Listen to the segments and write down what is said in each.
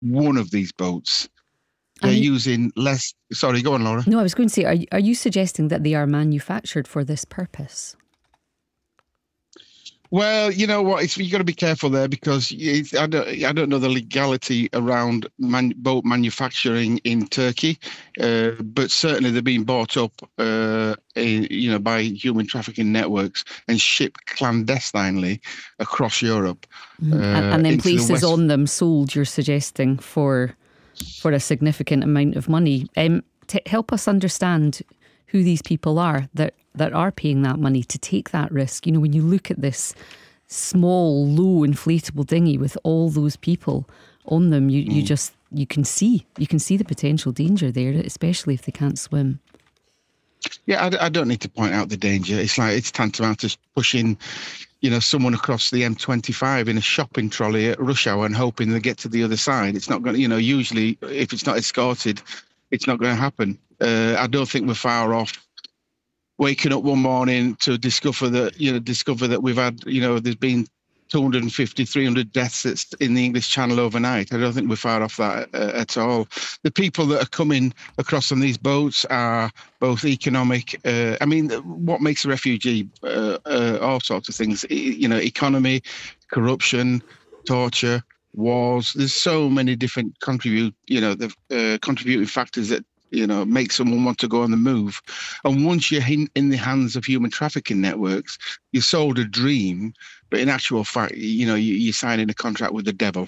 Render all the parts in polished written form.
one of these boats. They're using less. Sorry, go on, Laura. No, I was going to say, are you suggesting that they are manufactured for this purpose? Well, you know what? You've got to be careful there because I don't know the legality around boat manufacturing in Turkey, but certainly they're being bought up, by human trafficking networks and shipped clandestinely across Europe, and then places on them sold. You're suggesting for a significant amount of money. Help us understand who these people are that are paying that money to take that risk. You know, when you look at this small, low inflatable dinghy with all those people on them, you can see the potential danger there, especially if they can't swim. Yeah, I don't need to point out the danger. It's like it's tantamount to pushing, someone across the M25 in a shopping trolley at rush hour and hoping they get to the other side. It's not going to, usually if it's not escorted, it's not going to happen. I don't think we're far off waking up one morning to discover that we've had, there's been 250, 300 deaths in the English Channel overnight. I don't think we're far off that at all. The people that are coming across on these boats are both economic. What makes a refugee? All sorts of things. Economy, corruption, torture, wars. There's so many different contributing factors that make someone want to go on the move. And once you're in the hands of human trafficking networks, you're sold a dream, but in actual fact, you're signing a contract with the devil.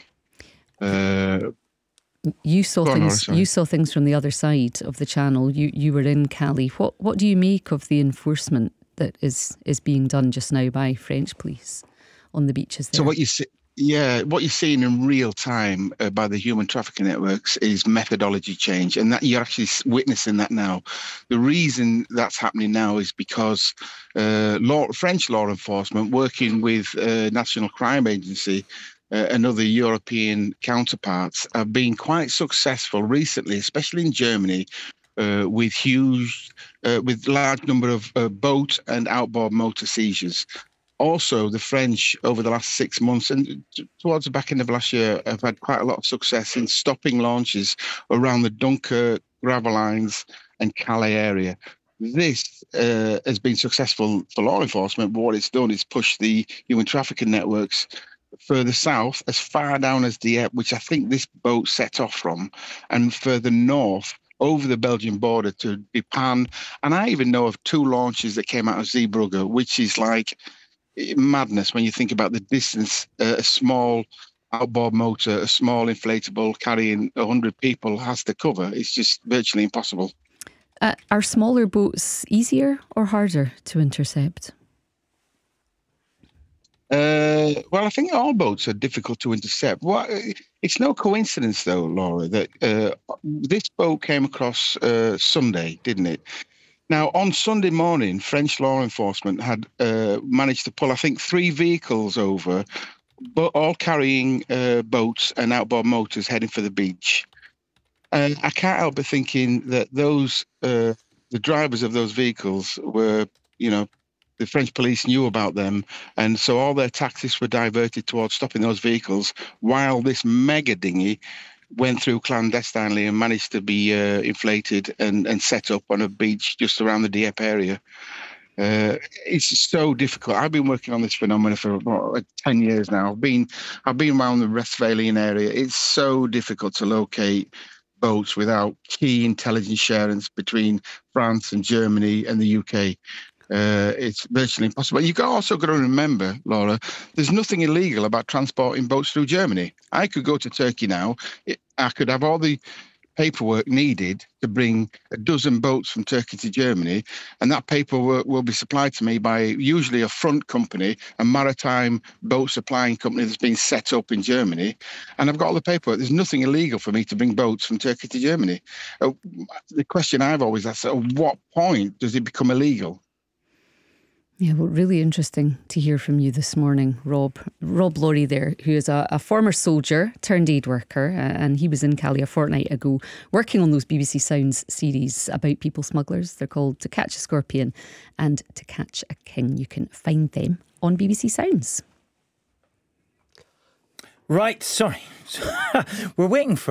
You saw things from the other side of the channel. You were in Calais. What do you make of the enforcement that is being done just now by French police on the beaches there? So what you're seeing in real time by the human trafficking networks is methodology change, and that you're actually witnessing that now. The reason that's happening now is because French law enforcement, working with National Crime Agency and other European counterparts, have been quite successful recently, especially in Germany, with large number of boat and outboard motor seizures. Also, the French, over the last 6 months and towards the back end of last year, have had quite a lot of success in stopping launches around the Dunkirk, Gravelines and Calais area. This has been successful for law enforcement, but what it's done is push the human trafficking networks further south, as far down as Dieppe, which I think this boat set off from, and further north, over the Belgian border to Dieppe. And I even know of 2 launches that came out of Zeebrugge, which is like madness when you think about the distance a small outboard motor, a small inflatable carrying 100 people has to cover. It's just virtually impossible. Are smaller boats easier or harder to intercept? Well, I think all boats are difficult to intercept. Well, it's no coincidence, though, Laura, that this boat came across Sunday, didn't it? Now, on Sunday morning, French law enforcement had managed to pull, I think, 3 vehicles over, but all carrying boats and outboard motors heading for the beach. I can't help but thinking that the drivers of those vehicles were, the French police knew about them, and so all their tactics were diverted towards stopping those vehicles while this mega dinghy went through clandestinely and managed to be inflated and set up on a beach just around the Dieppe area. It's so difficult. I've been working on this phenomenon for about 10 years now. I've been around the Westphalian area. It's so difficult to locate boats without key intelligence sharing between France and Germany and the UK. It's virtually impossible. You've also got to remember, Laura, there's nothing illegal about transporting boats through Germany. I could go to Turkey now. I could have all the paperwork needed to bring a dozen boats from Turkey to Germany, and that paperwork will be supplied to me by usually a front company, a maritime boat supplying company that's been set up in Germany, and I've got all the paperwork. There's nothing illegal for me to bring boats from Turkey to Germany. The question I've always asked, at what point does it become illegal? Yeah, well, really interesting to hear from you this morning, Rob. Rob Laurie there, who is a former soldier turned aid worker, and he was in Calais a fortnight ago working on those BBC Sounds series about people smugglers. They're called To Catch a Scorpion and To Catch a King. You can find them on BBC Sounds. Right, sorry. We're waiting for